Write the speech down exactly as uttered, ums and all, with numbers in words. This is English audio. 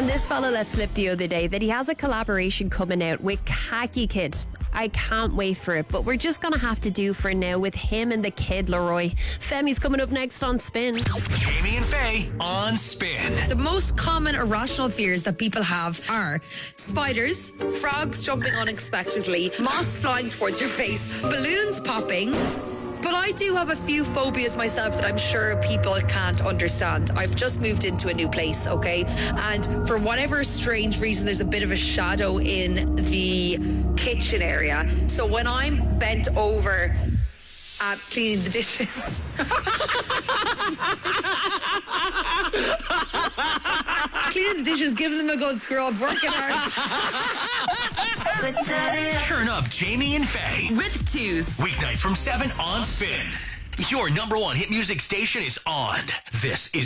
And this fella let slip the other day that he has a collaboration coming out with Khaki Kid. I can't wait for it, but we're just going to have to do for now with him and the Kid Laroi. Femi's coming up next on Spin. Jamie and Faye on Spin. The most common irrational fears that people have are spiders, frogs jumping unexpectedly, moths flying towards your face, balloons popping. But I do have a few phobias myself that I'm sure people can't understand. I've just moved into a new place, okay? And for whatever strange reason, there's a bit of a shadow in the kitchen area. So when I'm bent over uh, cleaning the dishes... cleaning the dishes, giving them a good scrub, working hard... Turn up Jamie and Faye with Tooth. Weeknights from seven on Spin. Your number one hit music station is on. This is